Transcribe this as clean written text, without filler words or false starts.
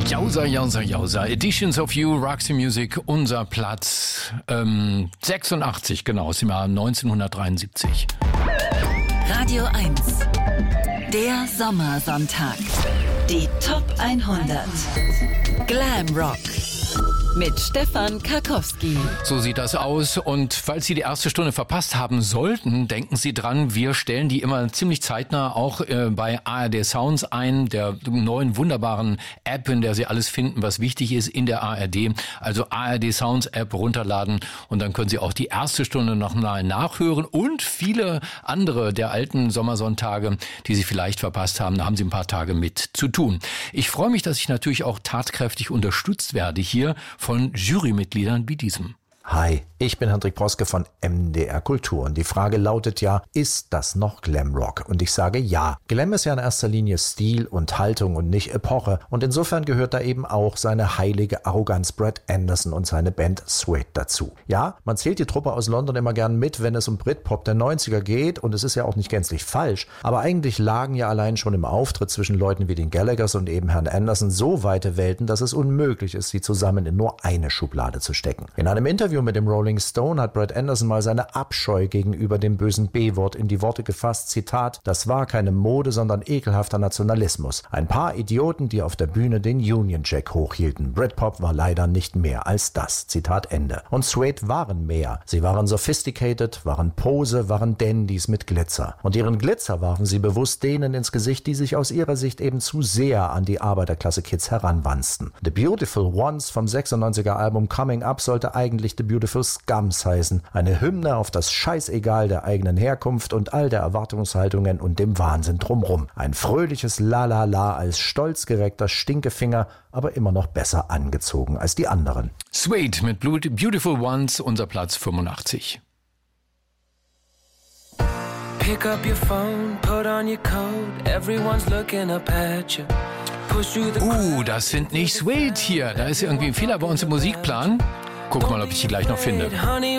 Jausa, Jausa, Jausa. Editions of You, Roxy Music, unser Platz 86, genau, aus dem Jahr 1973. Radio 1, der Sommersonntag. Die Top 100. Glam Rock. Mit Stefan Karkowski. So sieht das aus. Und falls Sie die erste Stunde verpasst haben sollten, denken Sie dran, wir stellen die immer ziemlich zeitnah auch bei ARD Sounds ein, der neuen wunderbaren App, in der Sie alles finden, was wichtig ist in der ARD. Also ARD Sounds App runterladen und dann können Sie auch die erste Stunde noch mal nachhören und viele andere der alten Sommersonntage, die Sie vielleicht verpasst haben. Da haben Sie ein paar Tage mit zu tun. Ich freue mich, dass ich natürlich auch tatkräftig unterstützt werde hier von Jurymitgliedern wie diesem. Hi, ich bin Hendrik Proske von MDR Kultur und die Frage lautet ja, ist das noch Glamrock? Und ich sage ja. Glam ist ja in erster Linie Stil und Haltung und nicht Epoche und insofern gehört da eben auch seine heilige Arroganz Brad Anderson und seine Band Suede dazu. Ja, man zählt die Truppe aus London immer gern mit, wenn es um Britpop der 90er geht und es ist ja auch nicht gänzlich falsch, aber eigentlich lagen ja allein schon im Auftritt zwischen Leuten wie den Gallaghers und eben Herrn Anderson so weite Welten, dass es unmöglich ist, sie zusammen in nur eine Schublade zu stecken. In einem Interview mit dem Rolling Stone hat Brad Anderson mal seine Abscheu gegenüber dem bösen B-Wort in die Worte gefasst, Zitat, das war keine Mode, sondern ekelhafter Nationalismus. Ein paar Idioten, die auf der Bühne den Union Jack hochhielten. Britpop war leider nicht mehr als das. Zitat Ende. Und Suede waren mehr. Sie waren sophisticated, waren Pose, waren Dandys mit Glitzer. Und ihren Glitzer warfen sie bewusst denen ins Gesicht, die sich aus ihrer Sicht eben zu sehr an die Arbeiterklasse-Kids heranwanzten. The Beautiful Ones vom 96er Album Coming Up sollte eigentlich The Beautiful Scums heißen. Eine Hymne auf das Scheißegal der eigenen Herkunft und all der Erwartungshaltungen und dem Wahnsinn drumrum. Ein fröhliches La-La-La als stolz gereckter Stinkefinger, aber immer noch besser angezogen als die anderen. Suede mit Beautiful Ones, unser Platz 85. Pick up your phone, put on your coat, everyone's looking up at you. Das sind nicht Suede hier. Da ist irgendwie ein Fehler bei uns im Musikplan. Guck mal, ob ich die gleich noch finde.